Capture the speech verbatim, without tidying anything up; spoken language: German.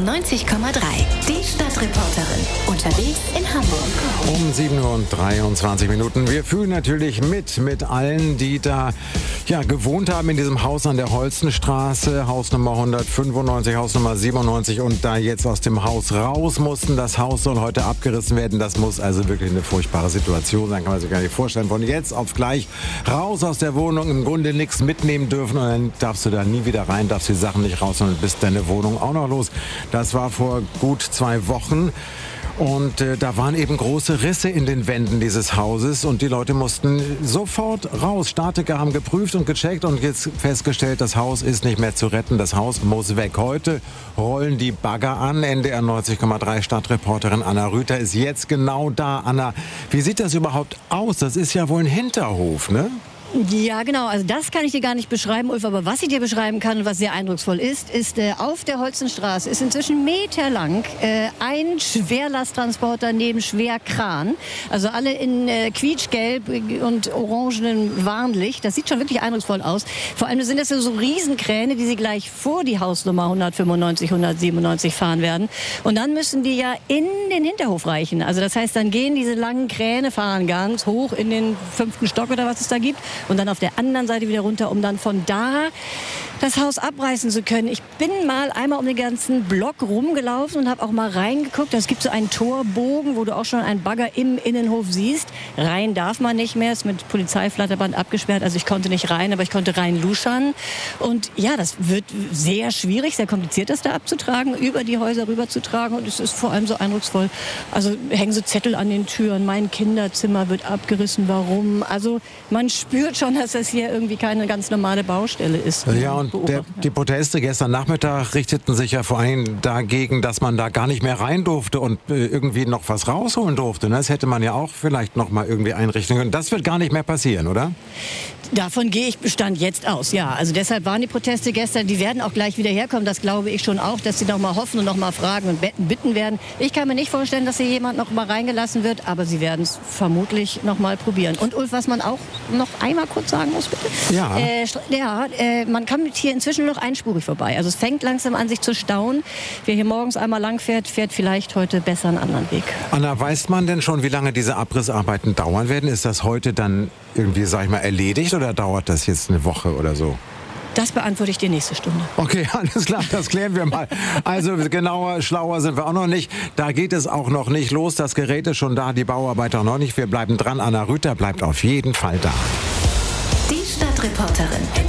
neunzig Komma drei. Die Stadtreporterin. Unterwegs in Hamburg. Um sieben Uhr und dreiundzwanzig Minuten. Wir fühlen natürlich mit, mit allen, die da ja, gewohnt haben in diesem Haus an der Holstenstraße. Hausnummer hundertfünfundneunzig, Hausnummer siebenundneunzig und da jetzt aus dem Haus raus mussten. Das Haus soll heute abgerissen werden. Das muss also wirklich eine furchtbare Situation sein. Kann man sich gar nicht vorstellen. Von jetzt auf gleich raus aus der Wohnung. Im Grunde nichts mitnehmen dürfen. Und dann darfst du da nie wieder rein, darfst die Sachen nicht raus und bist deine Wohnung auch noch los. Das war vor gut zwei Wochen. Und äh, da waren eben große Risse in den Wänden dieses Hauses und die Leute mussten sofort raus. Statiker haben geprüft und gecheckt und jetzt festgestellt, das Haus ist nicht mehr zu retten. Das Haus muss weg. Heute rollen die Bagger an. N D R neunzig Komma drei Stadtreporterin Anna Rüther ist jetzt genau da. Anna, wie sieht das überhaupt aus? Das ist ja wohl ein Hinterhof, ne? Ja, genau. Also das kann ich dir gar nicht beschreiben, Ulf. Aber was ich dir beschreiben kann und was sehr eindrucksvoll ist, ist äh, auf der Holstenstraße ist inzwischen meterlang äh, ein Schwerlasttransporter neben Schwerkran. Also alle in äh, quietschgelb und orangenem Warnlicht. Das sieht schon wirklich eindrucksvoll aus. Vor allem sind das so Riesenkräne, die sie gleich vor die Hausnummer hundertfünfundneunzig, hundertsiebenundneunzig fahren werden. Und dann müssen die ja in den Hinterhof reichen. Also das heißt, dann gehen diese langen Kräne, fahren ganz hoch in den fünften Stock oder was es da gibt. Und dann auf der anderen Seite wieder runter, um dann von da das Haus abreißen zu können. Ich bin mal einmal um den ganzen Block rumgelaufen und habe auch mal reingeguckt. Es gibt so einen Torbogen, wo du auch schon einen Bagger im Innenhof siehst. Rein darf man nicht mehr, ist mit Polizeiflatterband abgesperrt. Also ich konnte nicht rein, aber ich konnte rein luschern. Und ja, das wird sehr schwierig, sehr kompliziert, das da abzutragen, über die Häuser rüberzutragen. Und es ist vor allem so eindrucksvoll. Also hängen so Zettel an den Türen. Mein Kinderzimmer wird abgerissen. Warum? Also man spürt schon, dass das hier irgendwie keine ganz normale Baustelle ist. Ja, und der, die Proteste gestern Nachmittag richteten sich ja vor allem dagegen, dass man da gar nicht mehr rein durfte und äh, irgendwie noch was rausholen durfte. Ne? Das hätte man ja auch vielleicht noch mal irgendwie einrichten können. Das wird gar nicht mehr passieren, oder? Davon gehe ich Stand jetzt aus, ja. Also deshalb waren die Proteste gestern, die werden auch gleich wieder herkommen. Das glaube ich schon auch, dass sie noch mal hoffen und noch mal fragen und bitten werden. Ich kann mir nicht vorstellen, dass hier jemand noch mal reingelassen wird, aber sie werden es vermutlich noch mal probieren. Und Ulf, was man auch noch einmal kurz sagen muss, bitte. Ja. Äh, ja, äh, man kann hier inzwischen noch einspurig vorbei. Also es fängt langsam an, sich zu stauen. Wer hier morgens einmal lang fährt, fährt vielleicht heute besser einen anderen Weg. Anna, weiß man denn schon, wie lange diese Abrissarbeiten dauern werden? Ist das heute dann irgendwie, sag ich mal, erledigt oder dauert das jetzt eine Woche oder so? Das beantworte ich dir nächste Stunde. Okay, alles klar, das klären wir mal. Also genauer, schlauer sind wir auch noch nicht. Da geht es auch noch nicht los. Das Gerät ist schon da, die Bauarbeiter noch nicht. Wir bleiben dran. Anna Rüther bleibt auf jeden Fall da. Die Stadtreporterin.